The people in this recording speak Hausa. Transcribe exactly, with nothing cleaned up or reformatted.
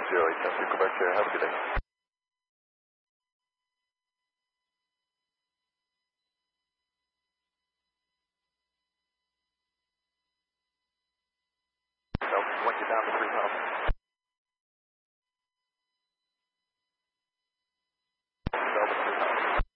zero eight, ten, go back here. Have a good day.